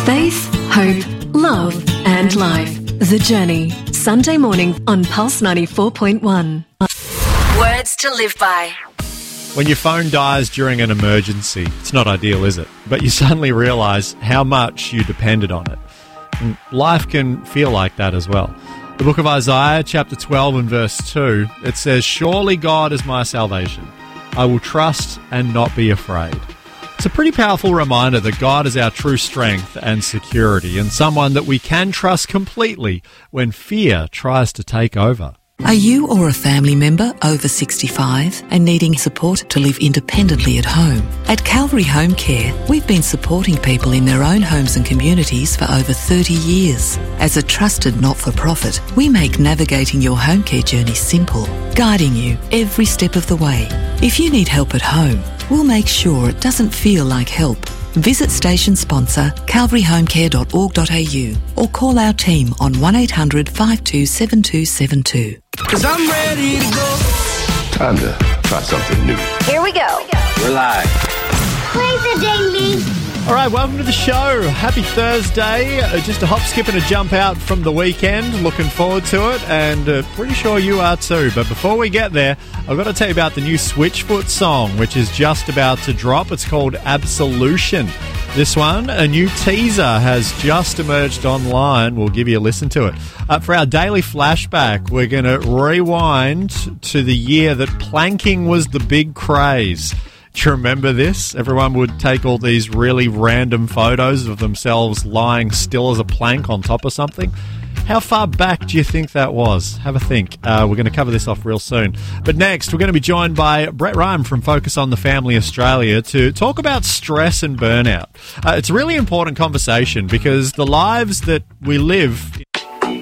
Faith, hope, love and life. The Journey. Sunday morning on Pulse 94.1. Words to live by. When your phone dies during an emergency, it's not ideal, is it? But you suddenly realise how much you depended on it. And life can feel like that as well. The book of Isaiah, chapter 12 and verse 2, it says, "Surely God is my salvation. I will trust and not be afraid." It's a pretty powerful reminder that God is our true strength and security, and someone that we can trust completely when fear tries to take over. Are you or a family member over 65 and needing support to live independently at home? At Calvary Home Care, we've been supporting people in their own homes and communities for over 30 years. As a trusted not-for-profit, we make navigating your home care journey simple, guiding you every step of the way. If you need help at home, we'll make sure it doesn't feel like help. Visit station sponsor calvaryhomecare.org.au or call our team on 1800 527272. 'Cause I'm ready to go. Time to try something new. Here we go. We're live. Play the ding. All right, welcome to the show. Happy Thursday. Just a hop, skip and a jump out from the weekend. Looking forward to it, and pretty sure you are too. But before we get there, I've got to tell you about the new Switchfoot song, which is just about to drop. It's called Absolution. This one, a new teaser, has just emerged online. We'll give you a listen to it. For our daily flashback, we're going to rewind to the year that planking was the big craze. Do you remember this? Everyone would take all these really random photos of themselves lying still as a plank on top of something. How far back do you think that was? Have a think. We're going to cover this off real soon. But next, we're going to be joined by Brett Ryan from Focus on the Family Australia to talk about stress and burnout. It's a really important conversation because the lives that we live